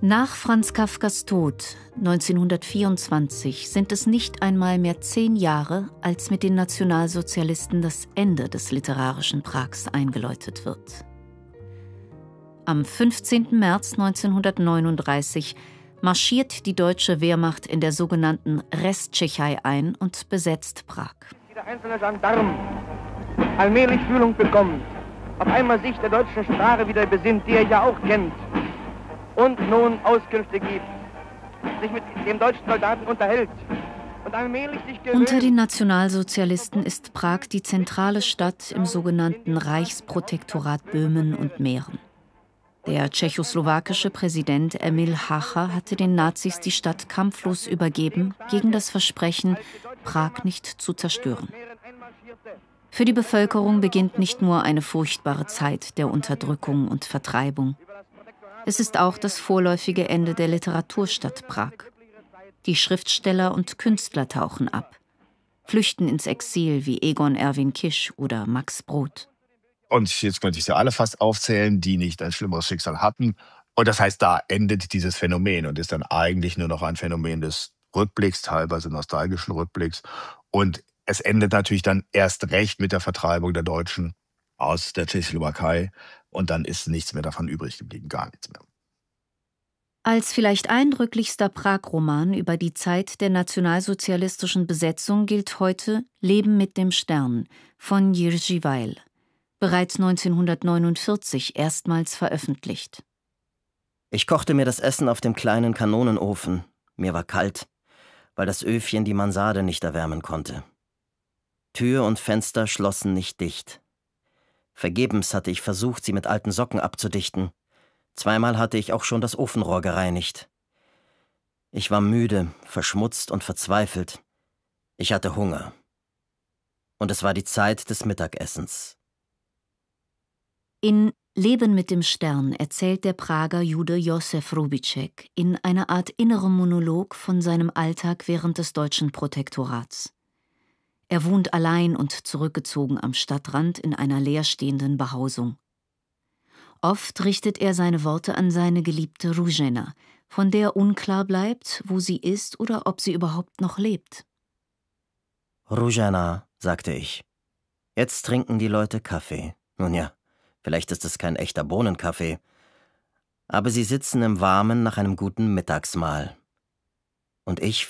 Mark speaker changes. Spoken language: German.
Speaker 1: Nach Franz Kafkas Tod 1924 sind es nicht einmal mehr 10 Jahre, als mit den Nationalsozialisten das Ende des literarischen Prags eingeläutet wird. Am 15. März 1939 marschiert die deutsche Wehrmacht in der sogenannten Resttschechei ein und besetzt Prag.
Speaker 2: Der einzelne Gendarm allmählich Fühlung bekommt, auf einmal sich der deutschen Sprache wieder besinnt, die er ja auch kennt, und nun Auskünfte gibt, sich mit dem deutschen Soldaten unterhält und allmählich sich gewöhnt.
Speaker 1: Unter den Nationalsozialisten ist Prag die zentrale Stadt im sogenannten Reichsprotektorat Böhmen und Mähren. Der tschechoslowakische Präsident Emil Hácha hatte den Nazis die Stadt kampflos übergeben, gegen das Versprechen, Prag nicht zu zerstören. Für die Bevölkerung beginnt nicht nur eine furchtbare Zeit der Unterdrückung und Vertreibung. Es ist auch das vorläufige Ende der Literaturstadt Prag. Die Schriftsteller und Künstler tauchen ab, flüchten ins Exil wie Egon Erwin Kisch oder Max Brod.
Speaker 3: Und jetzt könnte ich sie alle fast aufzählen, die nicht ein schlimmeres Schicksal hatten. Und das heißt, da endet dieses Phänomen und ist dann eigentlich nur noch ein Phänomen des Rückblicks, teilweise nostalgischen Rückblicks. Und es endet natürlich dann erst recht mit der Vertreibung der Deutschen aus der Tschechoslowakei. Und dann ist nichts mehr davon übrig geblieben, gar nichts mehr.
Speaker 1: Als vielleicht eindrücklichster Prag-Roman über die Zeit der nationalsozialistischen Besetzung gilt heute »Leben mit dem Stern« von Jiří Weil. Bereits 1949 erstmals veröffentlicht.
Speaker 4: Ich kochte mir das Essen auf dem kleinen Kanonenofen. Mir war kalt, weil das Öfchen die Mansarde nicht erwärmen konnte. Tür und Fenster schlossen nicht dicht. Vergebens hatte ich versucht, sie mit alten Socken abzudichten. 2-mal hatte ich auch schon das Ofenrohr gereinigt. Ich war müde, verschmutzt und verzweifelt. Ich hatte Hunger. Und es war die Zeit des Mittagessens.
Speaker 1: In »Leben mit dem Stern« erzählt der Prager Jude Josef Rubíček in einer Art innerem Monolog von seinem Alltag während des deutschen Protektorats. Er wohnt allein und zurückgezogen am Stadtrand in einer leerstehenden Behausung. Oft richtet er seine Worte an seine geliebte Růžena, von der unklar bleibt, wo sie ist oder ob sie überhaupt noch lebt.
Speaker 4: Růžena, sagte ich. Jetzt trinken die Leute Kaffee. Nun ja, vielleicht ist es kein echter Bohnenkaffee. Aber sie sitzen im Warmen nach einem guten Mittagsmahl. Und ich